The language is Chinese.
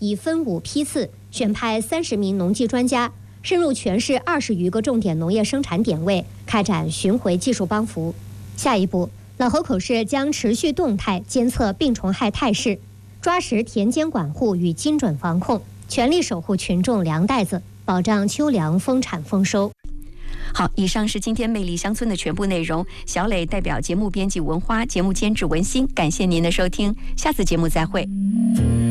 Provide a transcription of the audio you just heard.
已分5批次选派30名农技专家，深入全市20余个重点农业生产点位，开展巡回技术帮扶。下一步，老河口市将持续动态监测病虫害态势，抓实田间管护与精准防控，全力守护群众粮袋子，保障秋粮丰产丰收。 好，以上是今天魅力乡村的全部内容。小磊代表节目编辑文花，节目监制文心，感谢您的收听，下次节目再会。